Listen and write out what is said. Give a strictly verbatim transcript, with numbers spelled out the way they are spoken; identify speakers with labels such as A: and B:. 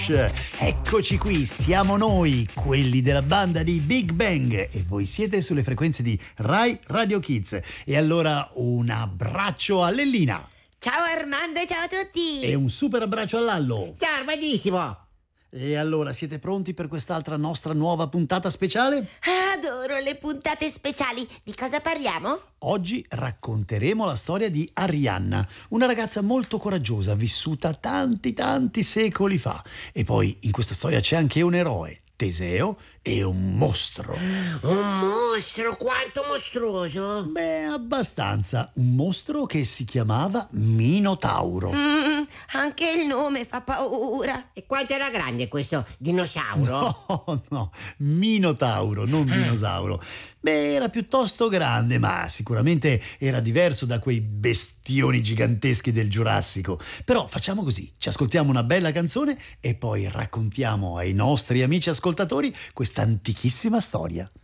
A: Eccoci qui, siamo noi, quelli della banda di Big Bang, e voi siete sulle frequenze di Rai Radio Kids. E allora un abbraccio a Lellina.
B: Ciao Armando e ciao a tutti.
A: E un super abbraccio a Lallo.
C: Ciao Armandissimo.
A: E allora siete pronti per quest'altra nostra nuova puntata speciale?
B: Adoro le puntate speciali. Di cosa parliamo?
A: Oggi racconteremo la storia di Arianna, una ragazza molto coraggiosa, vissuta tanti tanti secoli fa. E poi in questa storia c'è anche un eroe, Teseo, e un mostro.
C: Un mostro? Quanto mostruoso?
A: Beh, abbastanza. Un mostro che si chiamava Minotauro.
B: Mm, anche il nome fa paura.
C: E quanto era grande questo dinosauro?
A: No, no, Minotauro, non dinosauro. Beh, era piuttosto grande, ma sicuramente era diverso da quei bestioni giganteschi del Giurassico. Però facciamo così, ci ascoltiamo una bella canzone e poi raccontiamo ai nostri amici ascoltatori questa antichissima storia.